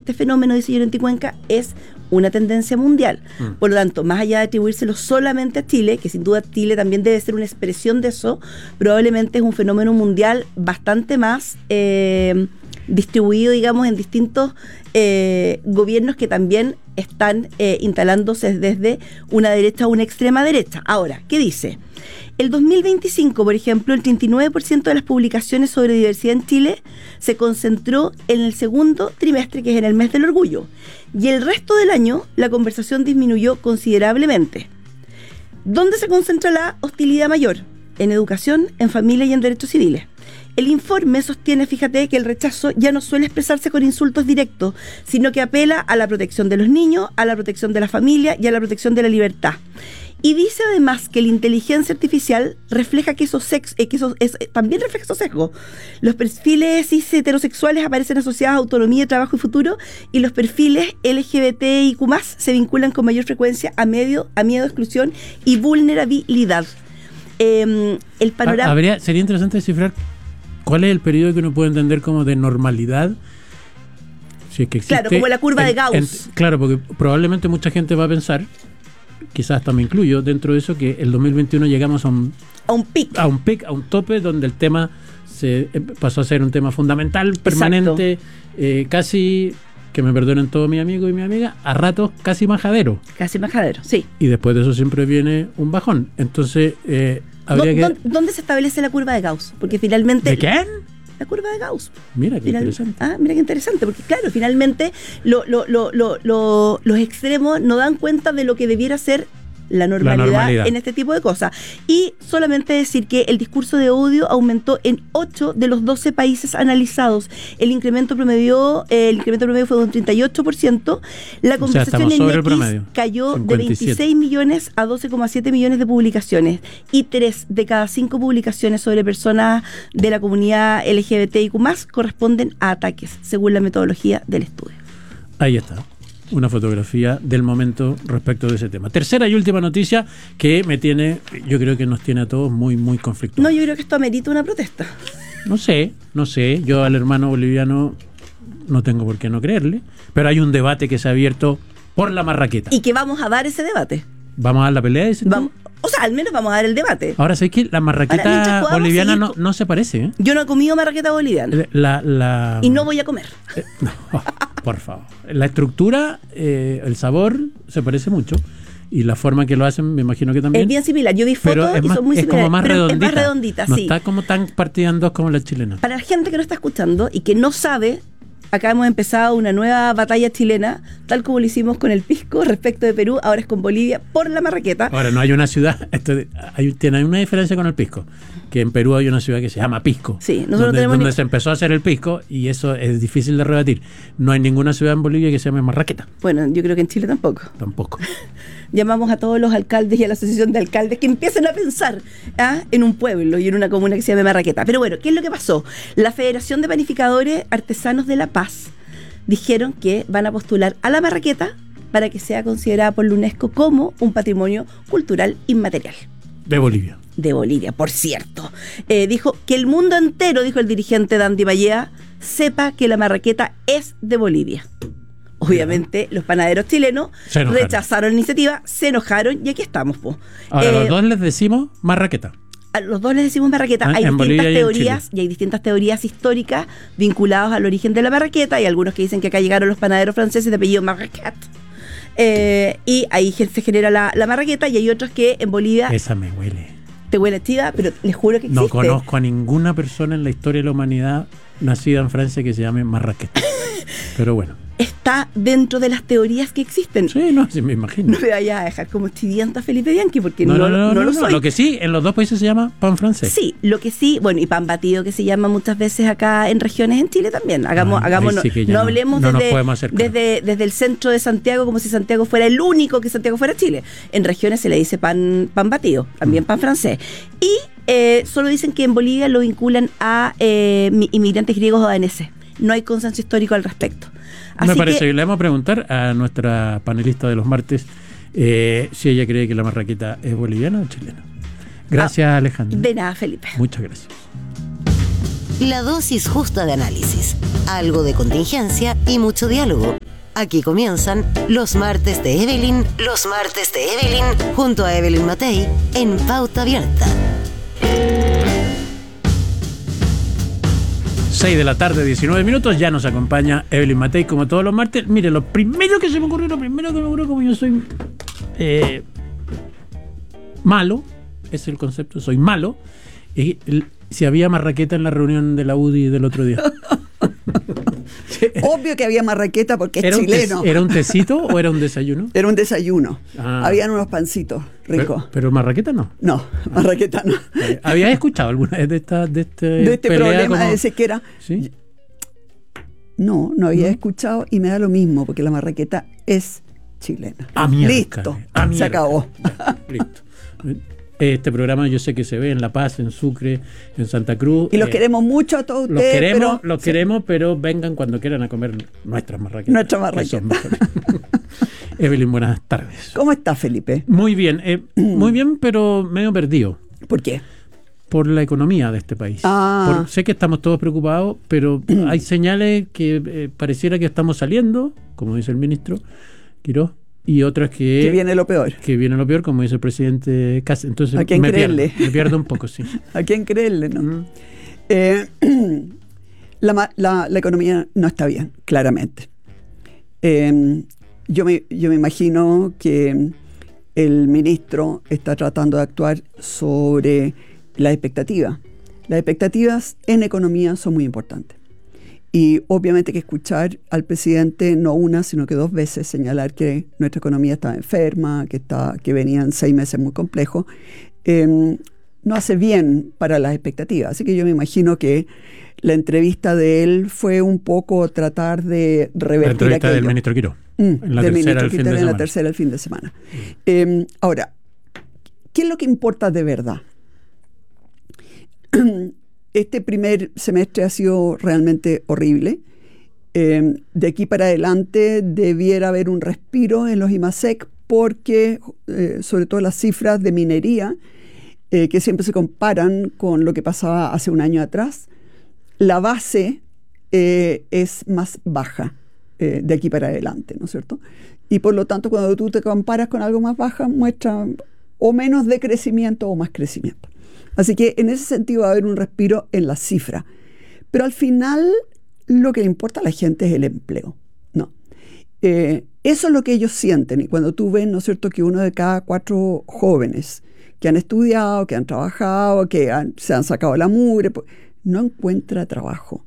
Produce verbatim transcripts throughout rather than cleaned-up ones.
este fenómeno, dice Llorenti Cuenca, es una tendencia mundial. Mm. Por lo tanto, más allá de atribuírselo solamente a Chile, que sin duda Chile también debe ser una expresión de eso, probablemente es un fenómeno mundial bastante más eh, distribuido, digamos, en distintos eh, gobiernos que también están eh, instalándose desde una derecha a una extrema derecha. Ahora, ¿qué dice? El dos mil veinticinco, por ejemplo, el treinta y nueve por ciento de las publicaciones sobre diversidad en Chile se concentró en el segundo trimestre, que es en el mes del orgullo. Y el resto del año, la conversación disminuyó considerablemente. ¿Dónde se concentra la hostilidad mayor? En educación, en familia y en derechos civiles. El informe sostiene, fíjate, que el rechazo ya no suele expresarse con insultos directos, sino que apela a la protección de los niños, a la protección de la familia y a la protección de la libertad. Y dice además que la inteligencia artificial refleja que esos sex, eh, que esos, es, eh, también refleja esos sesgos. Los perfiles cis heterosexuales aparecen asociados a autonomía, trabajo y futuro, y los perfiles L G B T I Q más, se vinculan con mayor frecuencia a, medio, a miedo, exclusión y vulnerabilidad. Eh, el panorama... Habría, sería interesante descifrar cuál es el periodo que uno puede entender como de normalidad. Si es que existe, claro, como la curva en, de Gauss. En, claro, porque probablemente mucha gente va a pensar, quizás hasta me incluyo dentro de eso, que el dos mil veintiuno llegamos a un a un pic a un pic, a un tope donde el tema se pasó a ser un tema fundamental, permanente, eh, casi, que me perdonen todos mis amigos y mis amigas, a ratos casi majadero. Casi majadero, sí. Y después de eso siempre viene un bajón. Entonces, eh, habría ¿Dó, que... ¿Dónde se establece la curva de Gauss? Porque finalmente... ¿De quién? La curva de Gauss. Mira qué Final, interesante. Ah, mira qué interesante, porque claro, finalmente lo, lo, lo, lo, lo, los extremos no dan cuenta de lo que debiera ser la normalidad, la normalidad en este tipo de cosas. Y solamente decir que el discurso de odio aumentó en ocho de los doce países analizados. El incremento promedio, eh, el incremento promedio fue de un treinta y ocho por ciento. La conversación o sea, en X cayó cincuenta y siete de veintiséis millones a doce coma siete millones de publicaciones. Y tres de cada cinco publicaciones sobre personas de la comunidad L G B T I Q más, corresponden a ataques, según la metodología del estudio. Ahí está. Una fotografía del momento respecto de ese tema. Tercera y última noticia que me tiene, yo creo que nos tiene a todos muy, muy conflictuados. No, yo creo que esto amerita una protesta. No sé, no sé. Yo al hermano boliviano no tengo por qué no creerle, pero hay un debate que se ha abierto por la marraqueta. Y que vamos a dar ese debate. ¿Vamos a dar la pelea? Dice vamos, o sea, al menos vamos a dar el debate. Ahora, ¿sabes qué? La marraqueta Ahora, boliviana no, no se parece, ¿eh? Yo no he comido marraqueta boliviana. La, la... Y no voy a comer. Eh, no, por favor. La estructura, eh, el sabor, se parece mucho. Y la forma que lo hacen, me imagino que también. Es bien similar. Yo vi fotos y más, son muy es similares. Como más pero redondita. es más redondita, no sí. Está como tan partida en dos como la chilena. Para la gente que no está escuchando y que no sabe, acá hemos empezado una nueva batalla chilena, tal como lo hicimos con el pisco respecto de Perú, ahora es con Bolivia por la marraqueta. Ahora, no hay una ciudad, esto, hay, tiene una diferencia con el pisco, que en Perú hay una ciudad que se llama Pisco, sí, nosotros donde, tenemos donde ni... se empezó a hacer el pisco, y eso es difícil de rebatir. No hay ninguna ciudad en Bolivia que se llame marraqueta. Bueno, yo creo que en Chile tampoco. Tampoco. Llamamos a todos los alcaldes y a la asociación de alcaldes que empiecen a pensar ¿ah? en un pueblo y en una comuna que se llame Marraqueta. Pero bueno, ¿qué es lo que pasó? La Federación de Panificadores Artesanos de La Paz dijeron que van a postular a la marraqueta para que sea considerada por la UNESCO como un patrimonio cultural inmaterial. De Bolivia. De Bolivia, por cierto. Eh, dijo que el mundo entero, dijo el dirigente Dandy Ballea, sepa que la marraqueta es de Bolivia. Obviamente, los panaderos chilenos rechazaron la iniciativa, se enojaron y aquí estamos. Po. Ahora, eh, los dos les decimos marraqueta. A los dos les decimos marraqueta. Ah, hay distintas Bolivia teorías y, y hay distintas teorías históricas vinculadas al origen de la marraqueta. Hay algunos que dicen que acá llegaron los panaderos franceses de apellido Marraquet. Eh, y ahí se genera la, la marraqueta, y hay otros que en Bolivia... Esa me huele. Te huele chiva, pero les juro que existe. No conozco a ninguna persona en la historia de la humanidad nacida en Francia que se llame marraqueta. Pero bueno. Está dentro de las teorías que existen. Sí, no, sí me imagino. No me vayas a dejar como chivianta Felipe Bianchi, porque no, no, no, no, no, no no lo no. soy. Lo que sí, en los dos países se llama pan francés. Sí, lo que sí, bueno, y pan batido, que se llama muchas veces acá en regiones en Chile también. Hagamos, ah, hagamos, no, sí no, no hablemos no desde, desde, desde el centro de Santiago como si Santiago fuera el único que Santiago fuera Chile. En regiones se le dice pan, pan batido, también mm. pan francés. Y eh, solo dicen que en Bolivia lo vinculan a eh, inmigrantes griegos o daneses. No hay consenso histórico al respecto. Así Me parece que, que le vamos a preguntar a nuestra panelista de los martes eh, si ella cree que la marraqueta es boliviana o chilena. Gracias, ah, Alejandra. De nada, Felipe. Muchas gracias. La dosis justa de análisis, algo de contingencia y mucho diálogo. Aquí comienzan los martes de Evelyn, los martes de Evelyn, junto a Evelyn Matei, en Pauta Abierta. seis de la tarde, diecinueve minutos, ya nos acompaña Evelyn Matei como todos los martes. Mire, lo primero que se me ocurrió, lo primero que me ocurrió, como yo soy eh, malo, es el concepto, soy malo, y el, si había marraqueta en la reunión de la U D I del otro día. Obvio que había marraqueta porque es ¿Era chileno. Un te, ¿Era un tecito o era un desayuno? Era un desayuno. Ah. Habían unos pancitos ricos. Pero, pero marraqueta no. No, marraqueta no. ¿Habías escuchado alguna vez de esta de este, de este problema como... de sequera? ¿Sí? No, no había ¿No? escuchado y me da lo mismo porque la marraqueta es chilena. Ah, mierda, listo, ah, se acabó. Ya, listo. Este programa yo sé que se ve en La Paz, en Sucre, en Santa Cruz. Y los eh, queremos mucho a todos los ustedes. Queremos, pero, los sí. queremos, pero vengan cuando quieran a comer nuestras marraquetas. Nuestras marraquetas. Evelyn, buenas tardes. ¿Cómo está, Felipe? Muy bien, eh, muy bien, pero medio perdido. ¿Por qué? Por la economía de este país. Ah. Por, sé que estamos todos preocupados, pero hay señales que eh, pareciera que estamos saliendo, como dice el ministro Quirós, y otras que... Que viene lo peor. Que viene lo peor, como dice el presidente Kast. Entonces ¿A quién me creerle? pierdo, me pierdo un poco, sí. ¿A quién creerle, no? Mm. Eh, la, la, la economía no está bien, claramente. Eh, yo, me, yo me imagino que el ministro está tratando de actuar sobre las expectativas. Las expectativas en economía son muy importantes. Y obviamente que escuchar al presidente no una, sino que dos veces señalar que nuestra economía estaba enferma, que, está, que venían seis meses muy complejos, eh, no hace bien para las expectativas. Así que yo me imagino que la entrevista de él fue un poco tratar de revertir La entrevista aquello. del ministro Quirós. Mm, en la del tercera ministro el fin Quintero de en la semana. tercera el fin de semana. Mm. Eh, ahora, ¿qué es lo que importa de verdad? Este primer semestre ha sido realmente horrible. Eh, de aquí para adelante debiera haber un respiro en los IMASEC porque, eh, sobre todo las cifras de minería, eh, que siempre se comparan con lo que pasaba hace un año atrás, la base eh, es más baja eh, de aquí para adelante, ¿no es cierto? Y por lo tanto, cuando tú te comparas con algo más baja, muestra o menos de crecimiento o más crecimiento. Así que en ese sentido va a haber un respiro en la cifra. Pero al final lo que le importa a la gente es el empleo, ¿no? Eh, eso es lo que ellos sienten. Y cuando tú ves, ¿no es cierto?, que uno de cada cuatro jóvenes que han estudiado, que han trabajado, que han, se han sacado la mugre, pues, no encuentra trabajo.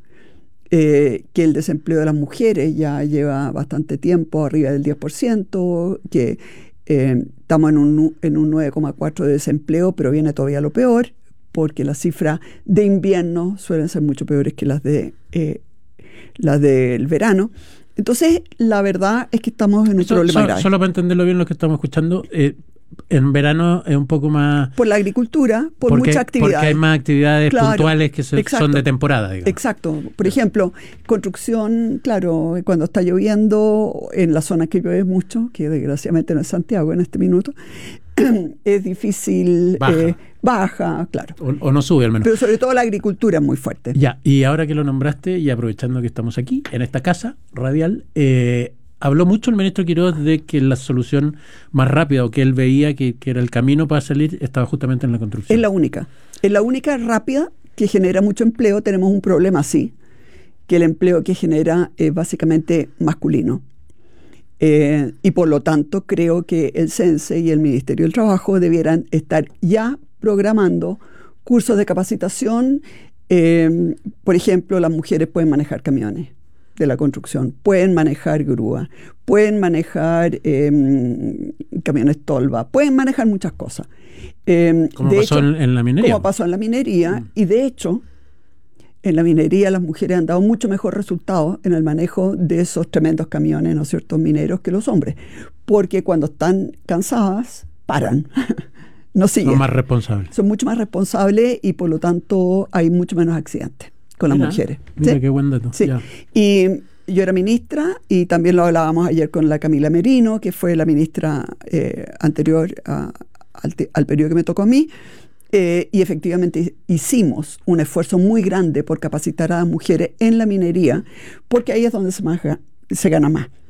Eh, que el desempleo de las mujeres ya lleva bastante tiempo, arriba del diez por ciento, que eh, estamos en un, en un nueve coma cuatro de desempleo, pero viene todavía lo peor, porque las cifras de invierno suelen ser mucho peores que las de eh, las del verano. Entonces, la verdad es que estamos en un Eso, problema so, grave. Solo para entenderlo bien lo que estamos escuchando, eh, en verano es un poco más... Por la agricultura, por porque, muchas actividades. Porque hay más actividades Claro, puntuales que se, son de temporada, digamos. Exacto. Por ejemplo, construcción, claro, cuando está lloviendo, en las zonas que llueve mucho, que desgraciadamente no es Santiago en este minuto, es difícil, baja, eh, baja claro. O, o no sube al menos. Pero sobre todo la agricultura es muy fuerte. Ya, y ahora que lo nombraste, y aprovechando que estamos aquí, en esta casa radial, eh, habló mucho el ministro Quirós de que la solución más rápida, o que él veía que, que era el camino para salir, estaba justamente en la construcción. Es la única. Es la única rápida que genera mucho empleo. Tenemos un problema así, que el empleo que genera es básicamente masculino. Eh, y por lo tanto creo que el CENSE y el Ministerio del Trabajo debieran estar ya programando cursos de capacitación. Eh, por ejemplo, las mujeres pueden manejar camiones de la construcción, pueden manejar grúa, pueden manejar eh, camiones tolva, pueden manejar muchas cosas. Eh, como de pasó hecho, en, en la minería. Como pasó en la minería, mm. y de hecho, en la minería las mujeres han dado mucho mejor resultado en el manejo de esos tremendos camiones, ¿no es cierto?, mineros, que los hombres, porque cuando están cansadas, paran. No siguen. Son más responsables. Son mucho más responsables y por lo tanto hay mucho menos accidentes con las mira, mujeres. Mira ¿sí? qué buen dato. Sí. Ya. Y yo era ministra y también lo hablábamos ayer con la Camila Merino, que fue la ministra eh, anterior a, al, te, al periodo que me tocó a mí. Eh, y efectivamente hicimos un esfuerzo muy grande por capacitar a las mujeres en la minería, porque ahí es donde se, más, se gana más.